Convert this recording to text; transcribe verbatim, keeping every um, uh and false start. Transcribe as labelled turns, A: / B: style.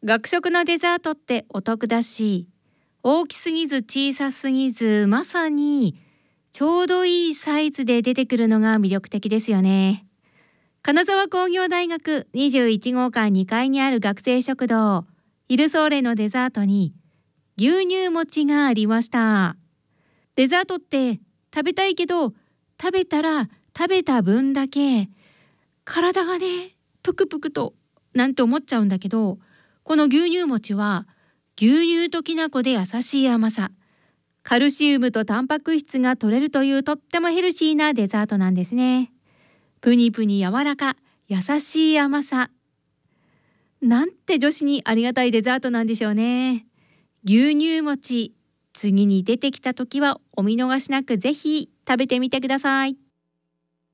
A: 学食のデザートってお得だし、大きすぎず小さすぎず、まさにちょうどいいサイズで出てくるのが魅力的ですよね。金沢工業大学にじゅういち号館にかいにある学生食堂イルソーレのデザートに牛乳餅がありました。デザートって食べたいけど、食べたら食べた分だけ体がねぷくぷくとなんて思っちゃうんだけど、この牛乳餅は牛乳ときな粉で優しい甘さ、カルシウムとタンパク質が取れるというとってもヘルシーなデザートなんですね。プニプニ柔らか、優しい甘さ、なんて女子にありがたいデザートなんでしょうね。牛乳餅、次に出てきた時はお見逃しなくぜひ食べてみてください。